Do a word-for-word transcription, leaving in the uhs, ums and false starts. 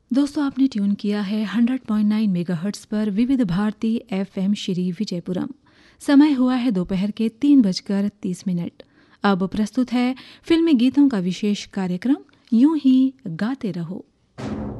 दोस्तों आपने ट्यून किया है हंड्रेड पॉइंट नाइन मेगाहर्ट्ज पर विविध भारती एफएम श्री विजयपुरम। समय हुआ है दोपहर के तीन बजकर तीस मिनट। अब प्रस्तुत है फिल्मी गीतों का विशेष कार्यक्रम यूं ही गाते रहो।